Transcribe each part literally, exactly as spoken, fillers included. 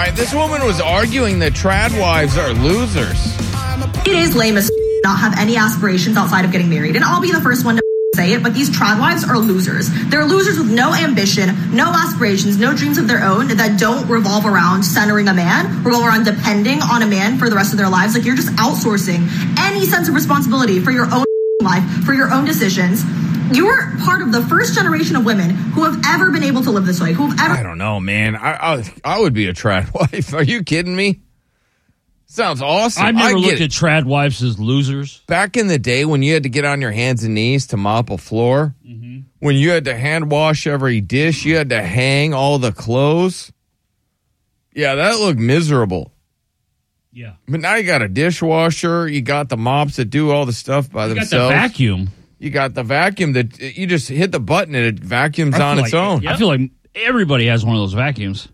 right, this woman was arguing that trad wives are losers. It is lame as not have any aspirations outside of getting married. And I'll be the first one to say it, but these trad wives are losers. They're losers with no ambition, no aspirations, no dreams of their own that don't revolve around centering a man, revolve around depending on a man for the rest of their lives. Like, you're just outsourcing any sense of responsibility for your own life, for your own decisions. You're part of the first generation of women who have ever been able to live this way. Who have ever I don't know, man. I I, I would be a trad wife. Are you kidding me? Sounds awesome. I've never I looked it. at trad wives as losers. Back in the day when you had to get on your hands and knees to mop a floor, mm-hmm. when you had to hand wash every dish, you had to hang all the clothes. Yeah, that looked miserable. Yeah. But now you got a dishwasher. You got the mops that do all the stuff by you themselves. You got the vacuum. You got the vacuum that you just hit the button and it vacuums on its like, own. Yep. I feel like everybody has one of those vacuums.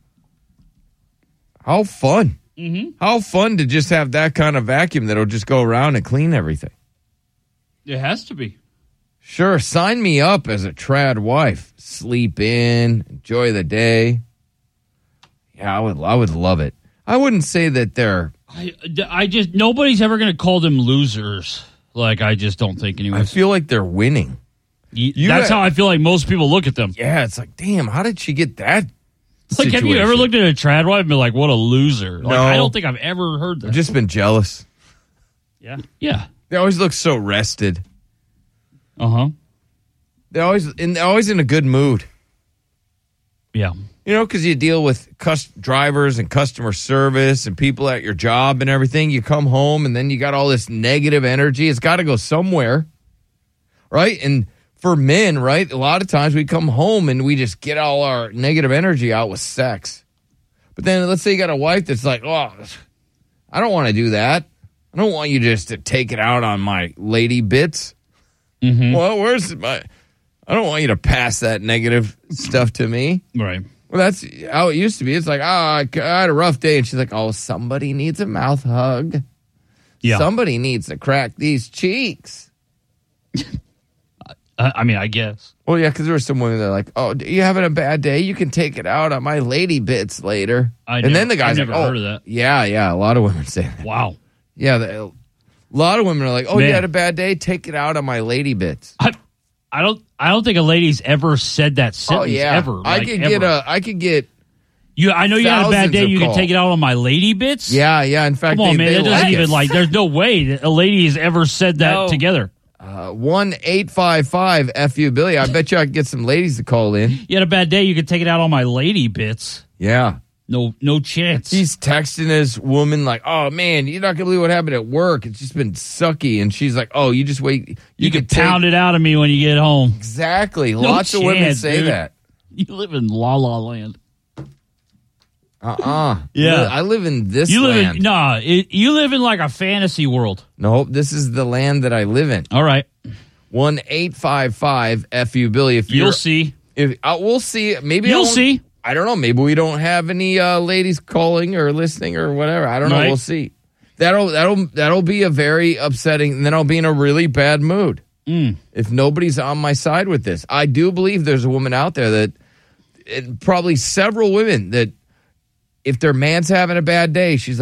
How fun. Mm-hmm. How fun to just have that kind of vacuum that'll just go around and clean everything. It has to be. Sure, sign me up as a trad wife. Sleep in, enjoy the day. Yeah, I would I would love it. I wouldn't say that they're... I, I just... Nobody's ever going to call them losers. Like, I just don't think anyone. I feel like they're winning. You, that's had, how I feel like most people look at them. Yeah, it's like, damn, how did she get that Like, situation? Have you ever looked at a trad wife and been like, what a loser? Like, No. I don't think I've ever heard that. I've just been jealous. Yeah. Yeah. They always look so rested. Uh-huh. They're always in, they're always in a good mood. Yeah. You know, because you deal with cus- drivers and customer service and people at your job and everything. You come home and then you got all this negative energy. It's got to go somewhere, right? And for men, right, a lot of times we come home and we just get all our negative energy out with sex. But then let's say you got a wife that's like, oh, I don't want to do that. I don't want you just to take it out on my lady bits. Mm-hmm. Well, where's my... I don't want you to pass that negative stuff to me. Right. Well, that's how it used to be. It's like, oh, I had a rough day. And she's like, oh, somebody needs a mouth hug. Yeah. Somebody needs to crack these cheeks. I mean, I guess. Well, yeah, because there were some women that are like, oh, you having a bad day? You can take it out on my lady bits later. I and never, then the guy's I've never like, oh, heard of that. yeah, yeah. A lot of women say that. Wow. Yeah, the, a lot of women are like, oh, Man. you had a bad day? Take it out on my lady bits. I, I don't. I don't think a lady's ever said that sentence. Oh, yeah. Ever. I like, could ever. get a. I could get. You, I know you had a bad thousands day. of You can calls. take it out on my lady bits. Yeah, yeah. In fact, Come on, they, man. they That doesn't like even it. like. There's no way that a lady has ever said that No. together. Uh, one eight five five F U Billy. I bet you I could get some ladies to call in. You had a bad day. You could take it out on my lady bits. Yeah. No, no chance. He's texting his woman like, oh, man, you're not going to believe what happened at work. It's just been sucky. And she's like, oh, you just wait. You, you could could pound it out of me when you get home. Exactly. No Lots of women chance, say dude. that. You live in La La Land. Uh-uh. Yeah. I live in this You live land. in nah. It, you live in like a fantasy world. Nope. This is the land that I live in. All right, one eight five five F U Billy. If you're, you'll see. If uh, we'll see. Maybe You'll I won't- see. I don't know. Maybe we don't have any uh, ladies calling or listening or whatever. I don't know. Right. We'll see. That'll that'll that'll be a very upsetting. And then I'll be in a really bad mood Mm. if nobody's on my side with this. I do believe there's a woman out there that, it, probably several women that, if their man's having a bad day, she's like,